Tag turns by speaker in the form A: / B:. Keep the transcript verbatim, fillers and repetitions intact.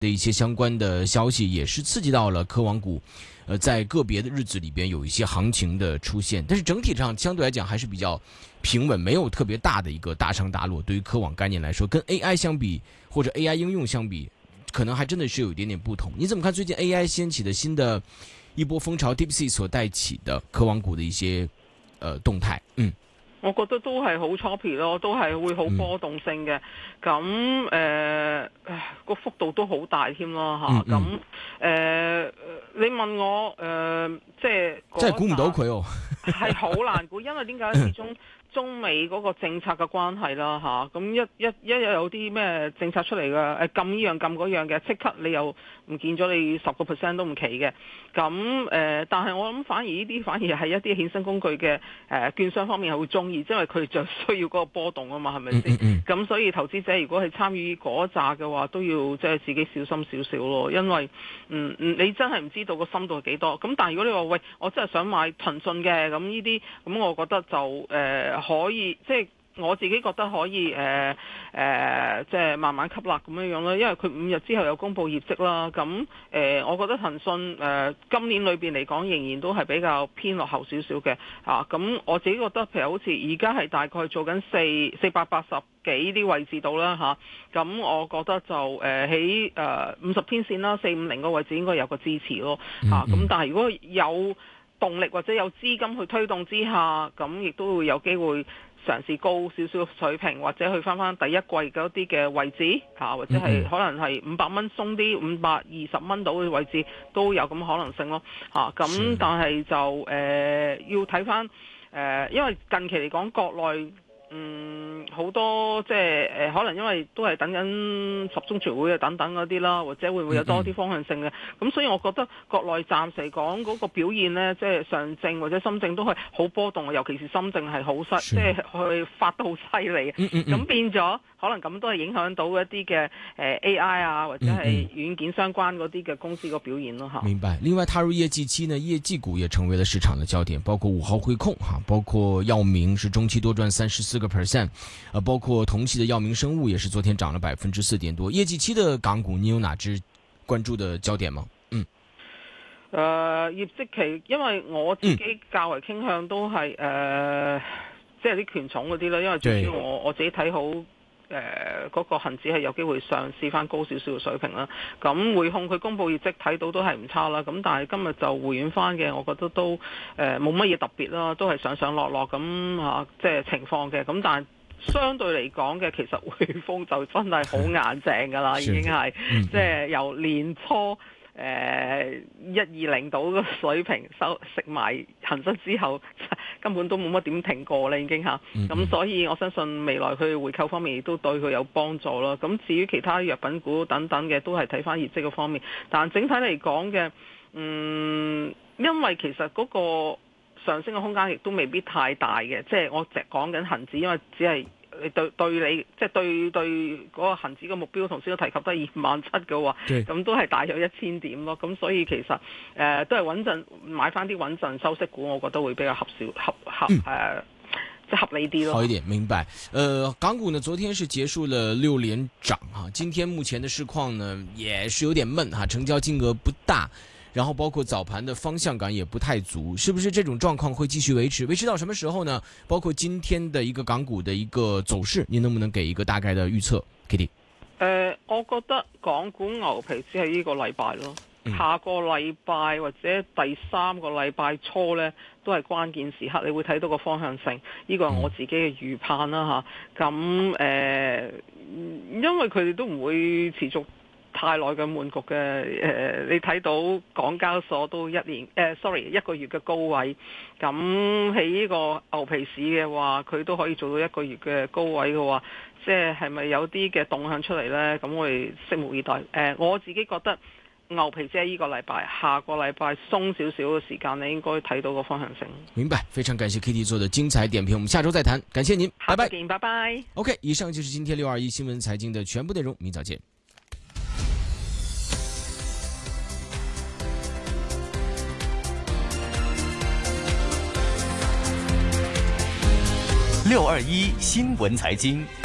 A: 的一些相关的消息，也是刺激到了科网股，呃，在个别的日子里边有一些行情的出现，但是整体上相对来讲还是比较平稳，没有特别大的一个大上大落。对于科网概念来说，跟 A I 相比或者 A I 应用相比，可能还真的是有一点点不同。你怎么看最近 A I 掀起的新的一波风潮 ，DeepSeek 所帶起的科網股的一些呃動態？嗯，
B: 我覺得都係好 choppy 咯，都係會好波動性嘅。咁誒個幅度都好大添咯嚇。咁誒你問我誒、呃、即係
A: 真係估唔到佢哦，
B: 係好難估，因為點解始終中美嗰個政策嘅關係啦嚇，咁一一一有啲咩政策出嚟嘅，誒禁呢樣禁嗰樣嘅，即刻你又唔見咗你十個 percent 都唔奇嘅。咁誒、呃，但係我諗反而呢啲反而係一啲衍生工具嘅誒、呃、券商方面係會中意，因為佢就需要嗰個波動啊嘛，係咪先？咁、嗯嗯、所以投資者如果係參與嗰扎嘅話，都要即係自己小心少少咯，因為嗯你真係唔知道個深度係幾多。咁但係如果你話喂，我真係想買騰訊嘅，咁呢啲咁我覺得就誒。呃可以即係我自己覺得可以誒誒、呃呃，即係慢慢吸納咁樣樣啦。因為佢五日之後有公布業績啦。咁誒、呃，我覺得騰訊誒、呃、今年裏邊嚟講，仍然都係比較偏落後少少嘅嚇。咁、啊、我自己覺得，譬如好似而家係大概做緊四四百八十幾啲位置度啦嚇。咁、啊、我覺得就誒喺誒五十天線啦，四五零個位置應該有個支持咯嚇。咁、啊、但係如果有動力或者有資金去推動之下，咁亦都會有機會嘗試高少少水平，或者去翻翻第一季嗰啲嘅位置嚇，或者係可能係五百蚊鬆啲五百二十蚊到嘅位置都有咁可能性咯嚇。咁但係就誒、呃、要睇翻誒，因為近期嚟講國內。嗯，好多即係誒，可能因為都係等緊十中全會啊等等嗰啲啦，或者會唔會有多啲方向性嘅？咁、嗯、所以我覺得國內暫時嚟講嗰個表現呢，即係上證或者深證都係好波動，尤其是深證係好犀，即係佢發得好犀利。咁、嗯嗯嗯、變咗可能咁都係影響到一啲嘅誒 A I 啊，或者係軟件相關嗰啲嘅公司個表現咯嚇。
A: 明白。另外踏入業績期呢，業績股也成為了市場的焦點，包括五號匯控哈，包括藥明是中期多賺三十四個 percent， 呃，包括同系的藥明生物也是昨天漲了百分之四點多。業績期的港股，你有哪支關注的焦點嗎？嗯，
B: 誒、呃，業績期，因為我自己較為傾向都係誒、呃，即係啲權重嗰啲啦，因為最主要我我自己睇好。誒、呃、嗰、那個恆指係有機會上試翻高少少嘅水平啦。咁匯控佢公佈業績睇到都係唔差啦。咁但係今日就回軟翻嘅，我覺得都誒冇乜嘢特別啦，都係上上落落咁嚇，即係情況嘅。咁但係相對嚟講嘅，其實匯豐就真係好硬淨㗎啦，已經係即係由年初。誒一二零度嘅水平收食埋恒生之後，根本都冇乜點停過啦，已經嚇。咁、嗯、所以我相信未來佢回購方面亦都對佢有幫助咯。咁至於其他藥品股等等嘅，都係睇翻業績嘅方面。但整體嚟講嘅，嗯，因為其實嗰個上升嘅空間亦都未必太大嘅。即係我淨講緊恒指，因為只係。你對對你即係對對嗰個恆指嘅目標，同時都提及得二萬七嘅話，咁都係大約一千點咯。咁所以其實誒、呃、都係穩陣買翻啲穩陣收息股，我覺得會比較合少合合誒、呃、即係合理啲咯。
A: 好一點，明白。呃，港股呢，昨天是結束了六連漲哈，今天目前的市況呢也是有點悶哈，成交金額不大。然後包括早盤的方向感也不太足，是不是這種狀況會繼續維持？維持到什麼時候呢？包括今天的一個港股的一個走勢，你能不能給一個大概的預測 Kitty？
B: 呃，我覺得港股牛皮只係呢個禮拜咯，嗯、下個禮拜或者第三個禮拜初呢，都係關鍵時刻，你會睇到個方向性。呢、這個係我自己嘅預判啦吓。咁、嗯、誒、呃，因為佢哋都唔會持續太耐嘅悶局嘅，誒、呃，你睇到港交所都一年，誒、呃、，sorry， 一個月嘅高位，咁喺呢個牛皮市嘅話，佢都可以做到一個月嘅高位嘅話，即係係咪有啲嘅動向出嚟呢？咁我哋拭目以待。誒、呃，我自己覺得牛皮即係呢個禮拜，下個禮拜鬆少少嘅時間，你應該睇到個方向性。
A: 明白，非常感謝 Kitty 做的精彩點評，我們下周再談，感謝您，拜拜。
B: 拜拜。
A: OK， 以上就是今天六二一新聞財經的全部內容，明早見。
C: 六二一新聞財經。